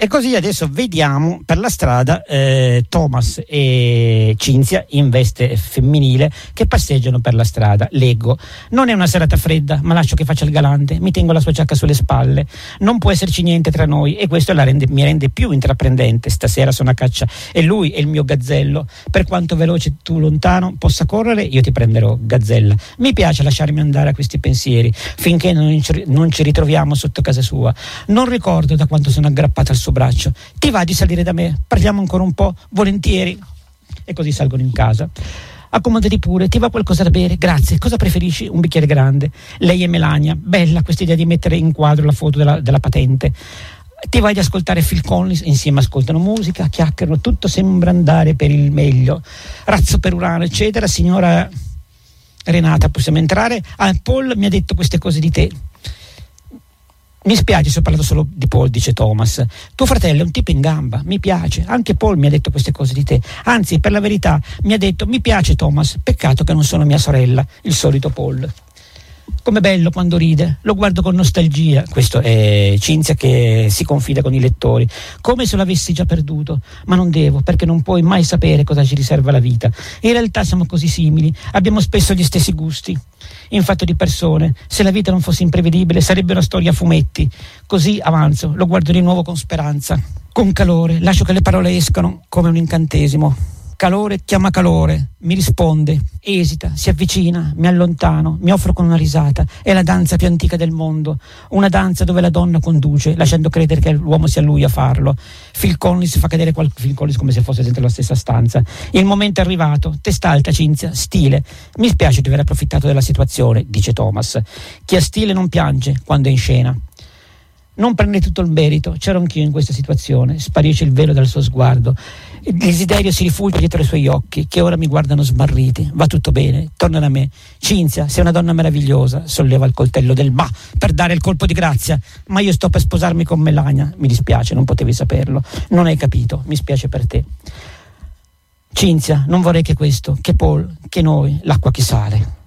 E così adesso vediamo per la strada Thomas e Cinzia in veste femminile che passeggiano per la strada. Leggo: non è una serata fredda, ma lascio che faccia il galante, mi tengo la sua giacca sulle spalle, non può esserci niente tra noi e questo mi rende più intraprendente. Stasera sono a caccia e lui è il mio gazzello, per quanto veloce tu lontano possa correre io ti prenderò, gazzella. Mi piace lasciarmi andare a questi pensieri finché non ci ritroviamo sotto casa sua. Non ricordo da quanto sono aggrappata al suo braccio. Ti va di salire da me? Parliamo ancora un po'? Volentieri. E così salgono in casa. Accomodati pure, ti va qualcosa da bere? Grazie. Cosa preferisci? Un bicchiere grande. Lei è Melania. Bella questa idea di mettere in quadro la foto della patente. Ti vai di ascoltare Phil Collins, insieme ascoltano musica, chiacchierano, tutto sembra andare per il meglio. Razzo per Urano, eccetera. Signora Renata, possiamo entrare? Paul mi ha detto queste cose di te. Mi spiace se ho parlato solo di Paul, dice Thomas. Tuo fratello è un tipo in gamba, mi piace. Anche Paul mi ha detto queste cose di te. Anzi, per la verità, mi ha detto: mi piace Thomas, peccato che non sono mia sorella. Il solito Paul. Com'è bello quando ride, lo guardo con nostalgia. Questo è Cinzia che si confida con i lettori, come se l'avessi già perduto, ma non devo, perché non puoi mai sapere cosa ci riserva la vita. In realtà siamo così simili, abbiamo spesso gli stessi gusti. In fatto di persone, se la vita non fosse imprevedibile sarebbe una storia a fumetti. Così avanzo, lo guardo di nuovo con speranza, con calore, lascio che le parole escano come un incantesimo. Calore chiama calore, mi risponde, esita, si avvicina, mi allontano, mi offro con una risata. È la danza più antica del mondo, una danza dove la donna conduce, lasciando credere che l'uomo sia lui a farlo. Phil Collins fa cadere Phil Collins come se fosse dentro la stessa stanza. Il momento è arrivato, testa alta Cinzia, stile. Mi spiace di aver approfittato della situazione, dice Thomas. Chi ha stile non piange quando è in scena. Non prende tutto il merito, c'ero anch'io in questa situazione. Sparisce il velo dal suo sguardo. Il desiderio si rifugia dietro i suoi occhi, che ora mi guardano smarriti. Va tutto bene, torna da me. Cinzia, sei una donna meravigliosa. Solleva il coltello del ma per dare il colpo di grazia. Ma io sto per sposarmi con Melania. Mi dispiace, non potevi saperlo. Non hai capito, mi spiace per te. Cinzia, non vorrei che questo, che Paul, che noi, l'acqua che sale.